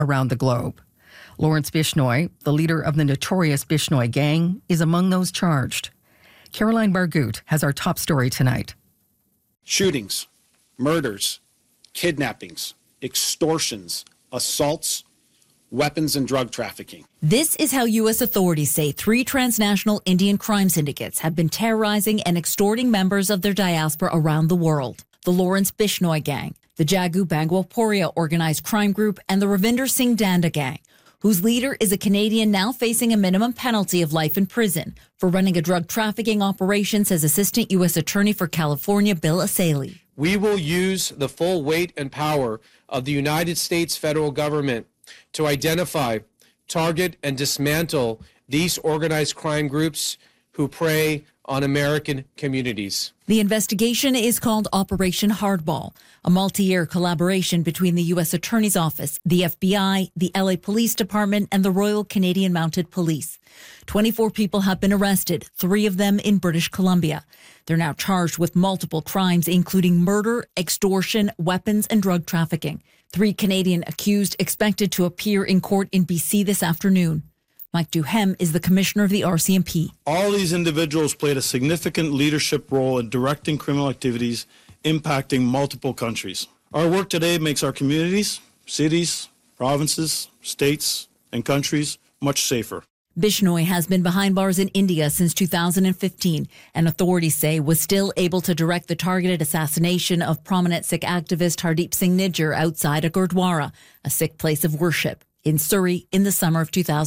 around the globe. Lawrence Bishnoi, the leader of the notorious Bishnoi gang, is among those charged. Caroline Bargut has our top story tonight. Shootings, murders, kidnappings, extortions, assaults, weapons and drug trafficking. This is how U.S. authorities say 3 transnational Indian crime syndicates have been terrorizing and extorting members of their diaspora around the world. The Lawrence Bishnoi gang, the Jagu Bangwaporia organized crime group, and the Ravinder Singh Danda gang, whose leader is a Canadian now facing a minimum penalty of life in prison for running a drug trafficking operation, says Assistant U.S. Attorney for California, Bill Asaley. We will use the full weight and power of the United States federal government to identify, target, and dismantle these organized crime groups who prey on American communities. The investigation is called Operation Hardball, a multi-year collaboration between the U.S. Attorney's Office, the FBI, the LA Police Department, and the Royal Canadian Mounted Police. 24 people have been arrested, 3 of them in British Columbia. They're now charged with multiple crimes, including murder, extortion, weapons, and drug trafficking. 3 Canadian accused expected to appear in court in BC this afternoon. Mike Duhem is the commissioner of the RCMP. All these individuals played a significant leadership role in directing criminal activities impacting multiple countries. Our work today makes our communities, cities, provinces, states, and countries much safer. Bishnoi has been behind bars in India since 2015, and authorities say was still able to direct the targeted assassination of prominent Sikh activist Hardeep Singh Nijjar outside a Gurdwara, a Sikh place of worship, in Surrey in the summer of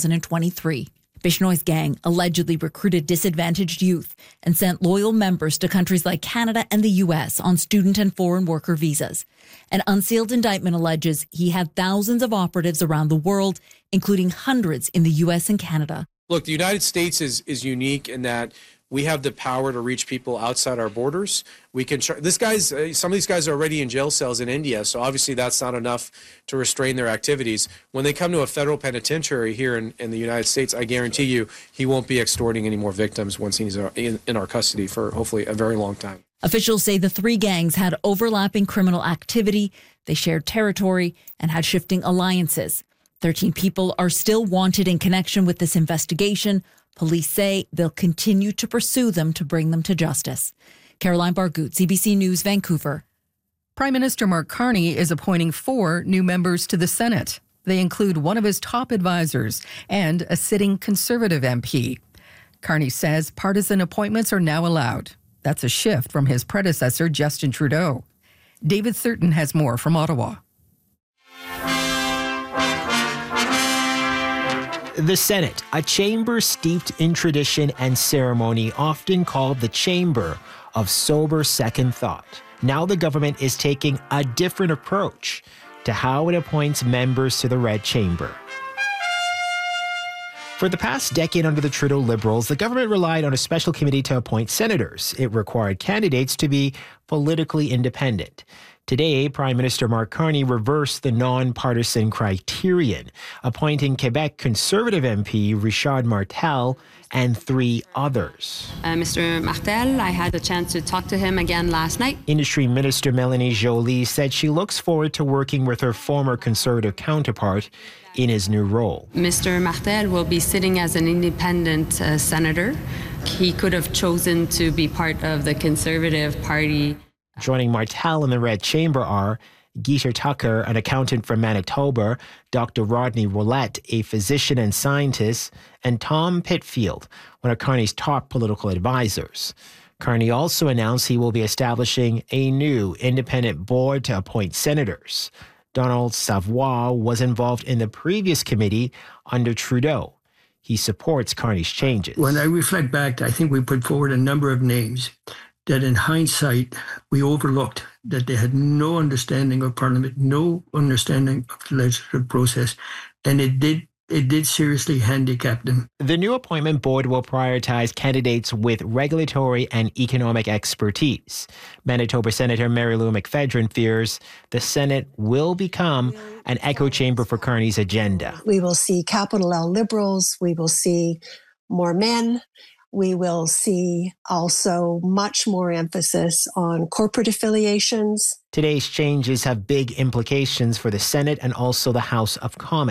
2023. Bishnoi's gang allegedly recruited disadvantaged youth and sent loyal members to countries like Canada and the U.S. on student and foreign worker visas. An unsealed indictment alleges he had thousands of operatives around the world, including hundreds in the U.S. and Canada. Look, the United States is unique in that we have the power to reach people outside our borders. We can. Some of these guys are already in jail cells in India, so obviously that's not enough to restrain their activities. When they come to a federal penitentiary here in the United States, I guarantee you he won't be extorting any more victims once he's in our custody for hopefully a very long time. Officials say the 3 gangs had overlapping criminal activity, they shared territory, and had shifting alliances. 13 people are still wanted in connection with this investigation. Police say they'll continue to pursue them to bring them to justice. Caroline Bargut, CBC News, Vancouver. Prime Minister Mark Carney is appointing 4 new members to the Senate. They include one of his top advisors and a sitting Conservative MP. Carney says partisan appointments are now allowed. That's a shift from his predecessor, Justin Trudeau. David Thurton has more from Ottawa. The Senate, a chamber steeped in tradition and ceremony, often called the chamber of sober second thought. Now the government is taking a different approach to how it appoints members to the Red Chamber. For the past decade under the Trudeau Liberals, the government relied on a special committee to appoint senators. It required candidates to be politically independent. Today, Prime Minister Mark Carney reversed the non-partisan criterion, appointing Quebec Conservative MP Richard Martel and 3 others. Mr. Martel, I had a chance to talk to him again last night. Industry Minister Mélanie Joly said she looks forward to working with her former Conservative counterpart in his new role. Mr. Martel will be sitting as an independent senator. He could have chosen to be part of the Conservative Party. Joining Martel in the Red Chamber are Geeta Tucker, an accountant from Manitoba, Dr. Rodney Roulette, a physician and scientist, and Tom Pitfield, one of Carney's top political advisors. Carney also announced he will be establishing a new independent board to appoint senators. Donald Savoy was involved in the previous committee under Trudeau. He supports Carney's changes. When I reflect back, I think we put forward a number of names that in hindsight, we overlooked, that they had no understanding of Parliament, no understanding of the legislative process, and it did seriously handicap them. The new appointment board will prioritize candidates with regulatory and economic expertise. Manitoba Senator Mary Lou McPhedran fears the Senate will become an echo chamber for Carney's agenda. We will see capital L Liberals, we will see more men, we will see also much more emphasis on corporate affiliations. Today's changes have big implications for the Senate and also the House of Commons.